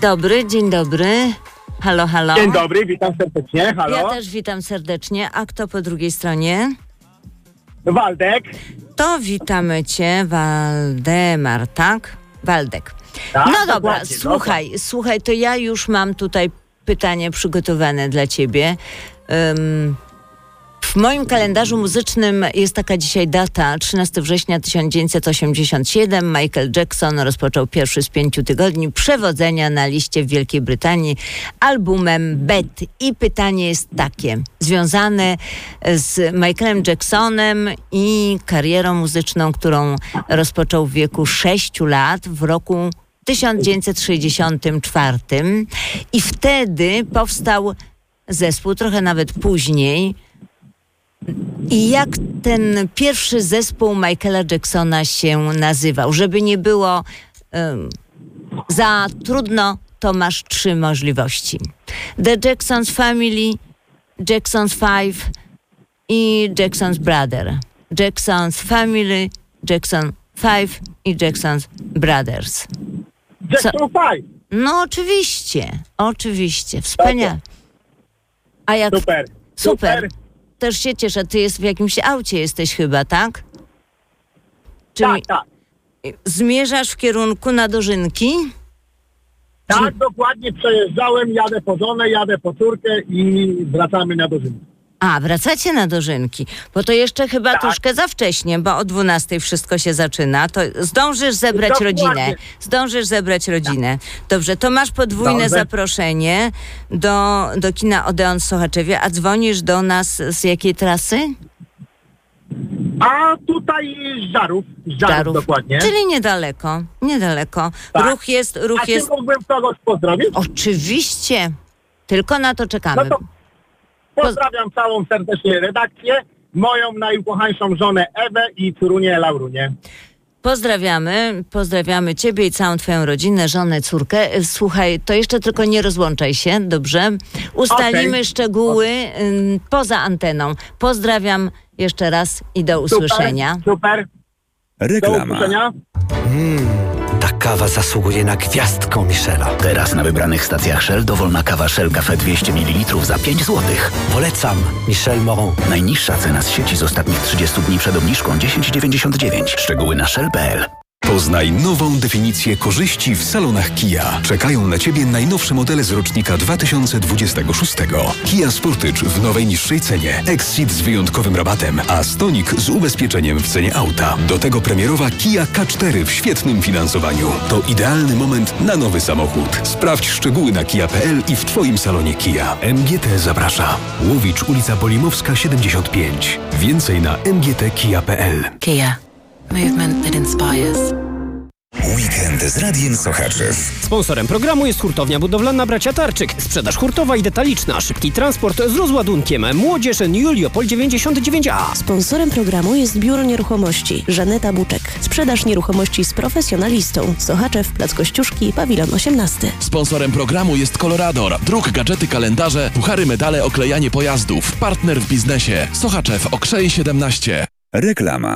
dobry, dzień dobry. Halo, halo. Dzień dobry, witam serdecznie, halo. Ja też witam serdecznie. A kto po drugiej stronie? Waldek. To witamy cię, Waldemar, tak? Waldek. Tak, No dobra, dokładnie. słuchaj, to ja już mam tutaj pytanie przygotowane dla ciebie. W moim kalendarzu muzycznym jest taka dzisiaj data, 13 września 1987. Michael Jackson rozpoczął pierwszy z 5 tygodni przewodzenia na liście w Wielkiej Brytanii albumem Bet. I pytanie jest takie, związane z Michaelem Jacksonem i karierą muzyczną, którą rozpoczął w wieku 6 lat w roku 1964. I wtedy powstał zespół, trochę nawet później. I jak ten pierwszy zespół Michaela Jacksona się nazywał? Żeby nie było za trudno, to masz 3 możliwości. The Jacksons Family, Jacksons Five i Jacksons Brother. Jacksons Family, Jackson Five i Jacksons Brothers. Jackson 5. No oczywiście, wspaniale. A jak... Super. Też się cieszę, ty jest w jakimś aucie jesteś chyba, tak? Tak. Zmierzasz w kierunku na Dożynki? Tak, dokładnie, przejeżdżałem, jadę po żonę, jadę po córkę i wracamy na Dożynki. A, wracacie na Dożynki, bo to jeszcze chyba troszkę za wcześnie, bo o 12 wszystko się zaczyna, to zdążysz zebrać rodzinę. Dobrze, to masz podwójne zaproszenie do kina Odeon w Sochaczewie, a dzwonisz do nas z jakiej trasy? A tutaj z Żarów dokładnie. Czyli niedaleko. Tak. Ruch jest... A czy mógłbym kogoś pozdrowić? Oczywiście, tylko na to czekamy. No to pozdrawiam całą serdecznie redakcję, moją najukochańszą żonę Ewę i córunię Laurunię. Pozdrawiamy ciebie i całą twoją rodzinę, żonę, córkę. Słuchaj, to jeszcze tylko nie rozłączaj się, dobrze? Ustalimy szczegóły poza anteną. Pozdrawiam jeszcze raz i do usłyszenia. Super. Reklama. Do usłyszenia. Ta kawa zasługuje na gwiazdkę Michela. Teraz na wybranych stacjach Shell dowolna kawa Shell Cafe 200 ml za 5 zł. Polecam Michel Moron. Najniższa cena z sieci z ostatnich 30 dni przed obniżką 10,99. Szczegóły na shell.pl. Poznaj nową definicję korzyści w salonach Kia. Czekają na Ciebie najnowsze modele z rocznika 2026. Kia Sportage w nowej niższej cenie. Exceed z wyjątkowym rabatem, a Stonic z ubezpieczeniem w cenie auta. Do tego premierowa Kia K4 w świetnym finansowaniu. To idealny moment na nowy samochód. Sprawdź szczegóły na kia.pl i w Twoim salonie Kia. MGT zaprasza. Łowicz, ulica Bolimowska 75. Więcej na mgtkia.pl. Kia. Movement that inspires. Weekend z Radiem Sochaczew. Sponsorem programu jest hurtownia budowlana Bracia Tarczyk. Sprzedaż hurtowa i detaliczna. Szybki transport z rozładunkiem. Młodzież Juliopol 99A. Sponsorem programu jest Biuro Nieruchomości Żaneta Buczek. Sprzedaż nieruchomości z profesjonalistą. Sochaczew, Plac Kościuszki, Pawilon 18. Sponsorem programu jest Colorador. Druk, gadżety, kalendarze, puchary, medale, oklejanie pojazdów. Partner w biznesie. Sochaczew, Okrzej 17. Reklama.